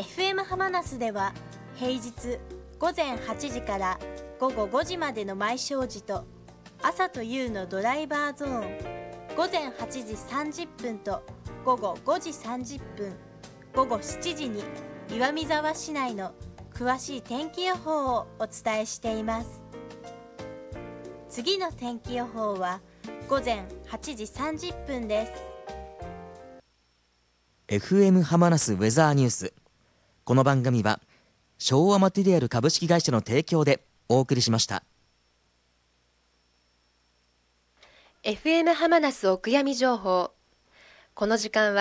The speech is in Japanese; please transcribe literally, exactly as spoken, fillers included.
エフエム ハマナスでは平日ごぜんはちじからごごごじまでの毎正時と、朝と夕のドライバーゾーンごぜんはちじさんじゅっぷんとごごごじさんじゅっぷん、ごごしちじに岩見沢市内の詳しい天気予報をお伝えしています。次の天気予報はごぜんはちじさんじゅっぷんです。 エフエム ハマナスウェザーニュース。この番組は昭和マテリアル株式会社の提供でお送りしました。 エフエム ハマナスお悔やみ情報。この時間は